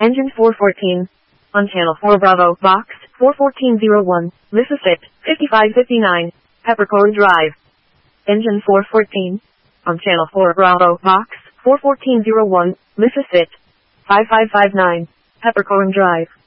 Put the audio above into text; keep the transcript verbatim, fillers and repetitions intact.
Engine four fourteen. On channel four Bravo, box four fourteen oh one, Mississippi, fifty-five fifty-nine, Peppercorn Drive. Engine four fourteen. On channel four Bravo, box four fourteen oh one, Mississippi, five five five nine, Peppercorn Drive.